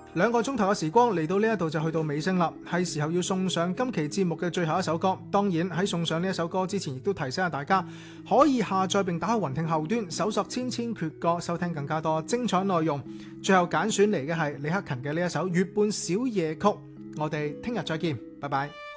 2個鐘頭嘅時光嚟到呢一度就去到尾聲啦，係時候要送上今期節目嘅最後一首歌。當然喺送上呢一首歌之前，亦都提醒下大家可以下載並打開雲聽後端，搜索千千闕歌，收聽更加多精彩內容。最後揀選嚟嘅係李克勤嘅呢一首《月半小夜曲》。我哋聽日再見，拜拜。